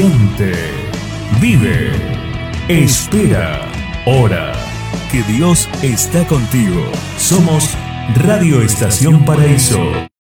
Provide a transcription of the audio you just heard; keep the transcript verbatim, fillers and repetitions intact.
Siente, vive, espera, ora. Que Dios está contigo. Somos Radio Estación Paraíso.